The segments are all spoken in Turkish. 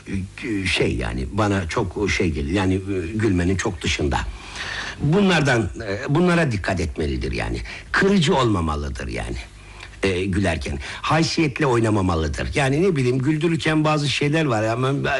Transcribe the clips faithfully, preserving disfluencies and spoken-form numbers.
şey yani bana çok şey gelir yani gülmenin çok dışında. Bunlardan bunlara dikkat etmelidir yani. Kırıcı olmamalıdır yani. E, gülerken haysiyetle oynamamalıdır. Yani ne bileyim güldürürken bazı şeyler var ama e,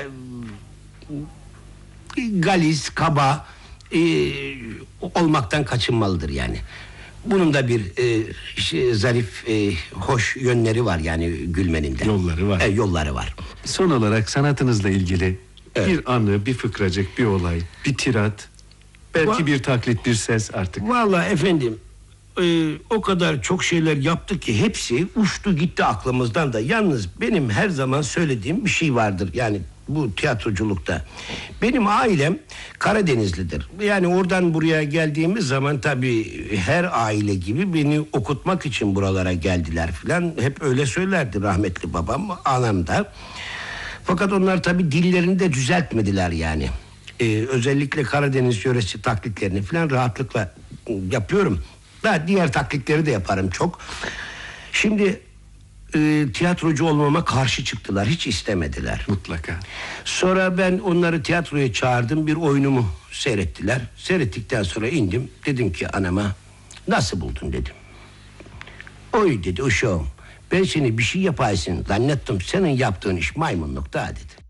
galiz, kaba e, olmaktan kaçınmalıdır yani. Bunun da bir e, şey, zarif, e, hoş yönleri var yani gülmenin de. Yolları var. E, yolları var. Son olarak sanatınızla ilgili Evet. bir anı, bir fıkracık, bir olay, bir tirat, belki Va- bir taklit, bir ses artık. Vallahi efendim e, o kadar çok şeyler yaptık ki hepsi uçtu gitti aklımızdan da. Yalnız benim her zaman söylediğim bir şey vardır yani bu tiyatroculukta. Benim ailem Karadenizlidir. Yani oradan buraya geldiğimiz zaman tabii her aile gibi beni okutmak için buralara geldiler filan. Hep öyle söylerdi rahmetli babam, anam da. Fakat onlar tabii dillerini de düzeltmediler yani. Ee, özellikle Karadeniz yöresi taklitlerini filan rahatlıkla yapıyorum. Daha diğer taklitleri de yaparım çok. Şimdi e, tiyatrocu olmama karşı çıktılar. Hiç istemediler. Mutlaka. Sonra ben onları tiyatroya çağırdım. Bir oyunumu seyrettiler. Seyrettikten sonra indim. Dedim ki anama nasıl buldun dedim. Oy dedi uşağım. Ben seni bir şey yaparsın zannettim. Senin yaptığın iş maymunluk da dedi.